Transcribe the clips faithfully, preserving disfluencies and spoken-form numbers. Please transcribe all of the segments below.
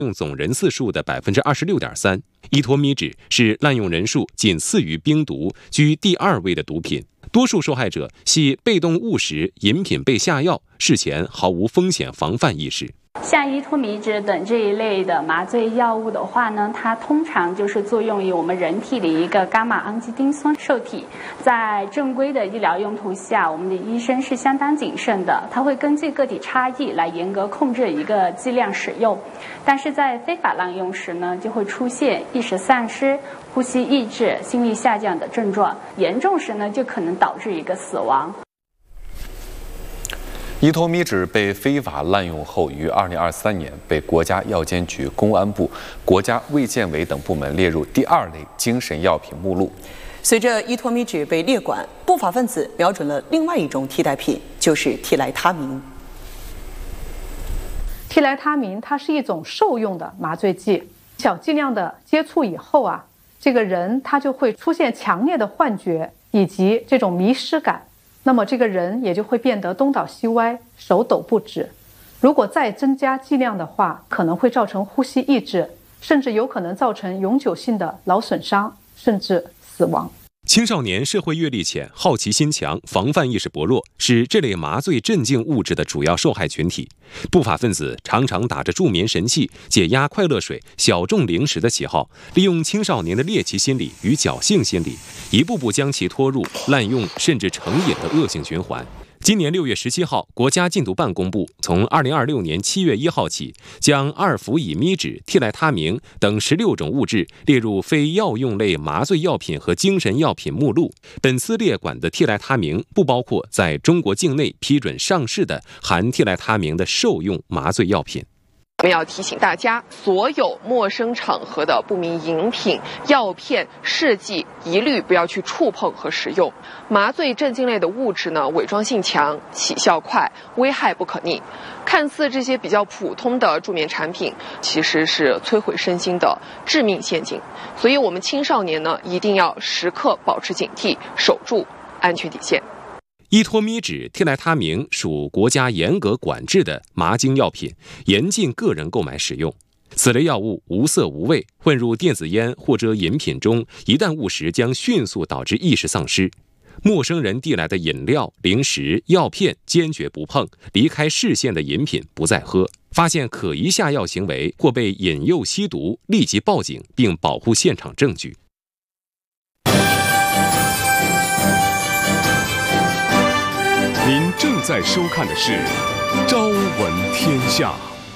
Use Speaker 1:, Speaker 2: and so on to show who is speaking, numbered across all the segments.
Speaker 1: 用总人次数的 百分之二十六点三， 依托咪酯是滥用人数仅次于冰毒，居第二位的毒品。多数受害者系被动误食饮品被下药，事前毫无风险防范意识。
Speaker 2: 像依托咪酯等这一类的麻醉药物的话呢，它通常就是作用于我们人体的一个伽马氨基丁酸受体。在正规的医疗用途下，我们的医生是相当谨慎的，他会根据个体差异来严格控制一个剂量使用。但是在非法滥用时呢，就会出现意识丧失、呼吸抑制、心率下降的症状，严重时呢，就可能导致一个死亡。
Speaker 3: 依托咪酯被非法滥用后，于二零二三年被国家药监局、公安部、国家卫健委等部门列入第二类精神药品目录。
Speaker 4: 随着依托咪酯被列管，不法分子瞄准了另外一种替代品，就是替来他明。
Speaker 5: 替来他明它是一种受用的麻醉剂，小剂量的接触以后啊，这个人他就会出现强烈的幻觉以及这种迷失感。那么这个人也就会变得东倒西歪、手抖不止。如果再增加剂量的话，可能会造成呼吸抑制，甚至有可能造成永久性的脑损伤，甚至死亡。
Speaker 1: 青少年社会阅历浅、好奇心强、防范意识薄弱，是这类麻醉镇静物质的主要受害群体。不法分子常常打着助眠神器、解压快乐水、小众零食的旗号，利用青少年的猎奇心理与侥幸心理，一步步将其拖入滥用甚至成瘾的恶性循环。今年六月十七号，国家禁毒办公布，从二零二六年七月一号起，将二氟乙咪酯、替来他明等十六种物质列入非药用类麻醉药品和精神药品目录。本次列管的替来他明不包括在中国境内批准上市的含替来他明的受用麻醉药品。
Speaker 6: 我们要提醒大家，所有陌生场合的不明饮品、药片、试剂，一律不要去触碰和食用。麻醉镇静类的物质呢，伪装性强，起效快，危害不可逆。看似这些比较普通的助眠产品，其实是摧毁身心的致命陷阱。所以，我们青少年呢，一定要时刻保持警惕，守住安全底线。
Speaker 1: 依托咪酯、替来他明属国家严格管制的麻精药品，严禁个人购买使用。此类药物无色无味，混入电子烟或者饮品中，一旦误食将迅速导致意识丧失。陌生人递来的饮料、零食、药片坚决不碰，离开视线的饮品不再喝。发现可疑下药行为或被引诱吸毒，立即报警并保护现场证据。
Speaker 7: 您正在收看的是《朝闻天下》。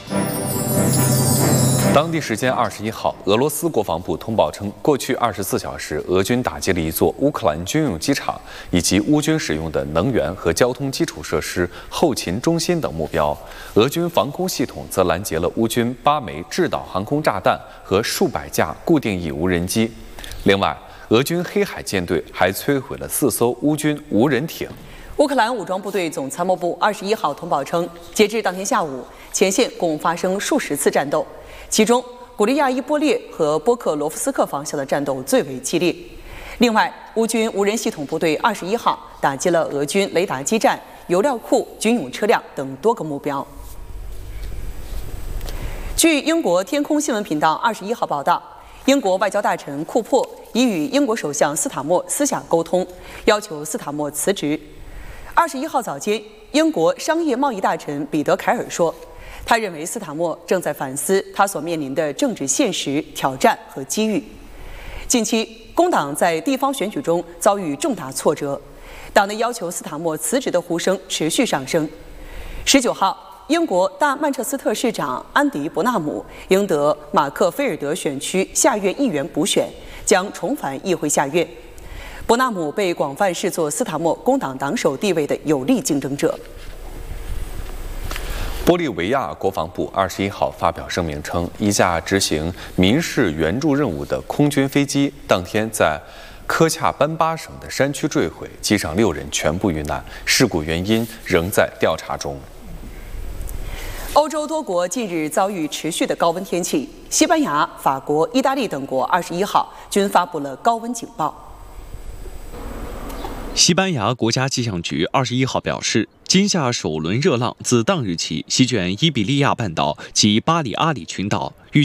Speaker 3: 当地时间二十一号，俄罗斯国防部通报称，过去二十四小时，俄军打击了一座乌克兰军用机场以及乌军使用的能源和交通基础设施、后勤中心等目标。俄军防空系统则拦截了乌军八枚制导航空炸弹和数百架固定翼无人机。另外，俄军黑海舰队还摧毁了四艘乌军无人艇。
Speaker 4: 乌克兰武装部队总参谋部二十一号通报称，截至当天下午，前线共发生数十次战斗，其中古利亚伊波列和波克罗夫斯克方向的战斗最为激烈。另外，乌军无人系统部队二十一号打击了俄军雷达基站、油料库、军用车辆等多个目标。据英国天空新闻频道二十一号报道，英国外交大臣库珀已与英国首相斯塔默私下沟通，要求斯塔默辞职。二十一号早间，英国商业贸易大臣彼得·凯尔说，他认为斯塔默正在反思他所面临的政治现实、挑战和机遇。近期，工党在地方选举中遭遇重大挫折，党内要求斯塔默辞职的呼声持续上升。十九号，英国大曼彻斯特市长安迪·伯纳姆赢得马克菲尔德选区下院议员补选，将重返议会下院。伯纳姆被广泛视作斯塔默工党党首地位的有力竞争者。
Speaker 3: 玻利维亚国防部二十一号发表声明称，一架执行民事援助任务的空军飞机当天在科恰班巴省的山区坠毁，机上六人全部遇难，事故原因仍在调查中。
Speaker 4: 欧洲多国近日遭遇持续的高温天气，西班牙、法国、意大利等国二十一号均发布了高温警报。
Speaker 8: 西班牙国家气象局二十一号表示，今夏首轮热浪自当日起席卷伊比利亚半岛及巴里阿里群岛。